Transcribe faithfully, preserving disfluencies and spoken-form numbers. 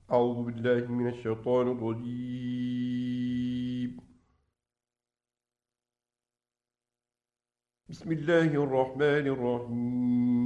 أعوذ بالله من الشيطان الرجيم. بسم الله الرحمن الرحيم.